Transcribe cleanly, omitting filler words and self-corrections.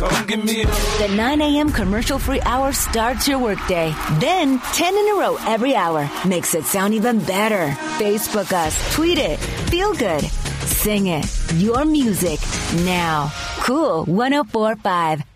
Don't give me up. The 9 a.m. commercial-free hour starts your workday. Then 10 in a row every hour makes it sound even better. Facebook us, tweet it, feel good, sing it. Your music now. Cool 104.5.